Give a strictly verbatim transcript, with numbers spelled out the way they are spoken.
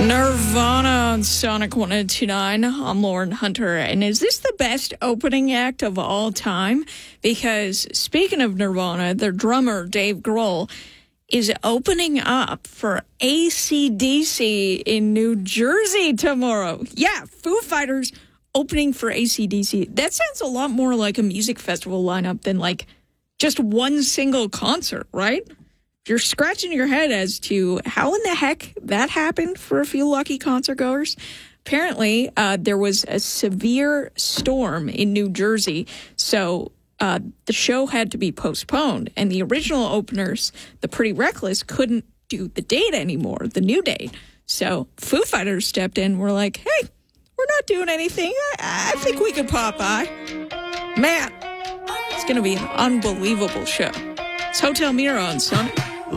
Nirvana on Sonic one oh two point nine. I'm Lauren Hunter. And is this the best opening act of all time? Because speaking of Nirvana, their drummer, Dave Grohl, is opening up for A C D C in New Jersey tomorrow. Yeah, Foo Fighters opening for A C D C. That sounds a lot more like a music festival lineup than like just one single concert, right? You're scratching your head as to how in the heck that happened for a few lucky concert goers. Apparently, uh, there was a severe storm in New Jersey, so uh, the show had to be postponed. And the original openers, the Pretty Reckless, couldn't do the date anymore, the new date. So Foo Fighters stepped in. We're like, hey, we're not doing anything. I, I think we could pop by. Man, it's going to be an unbelievable show. It's Hotel Mira on Sonic.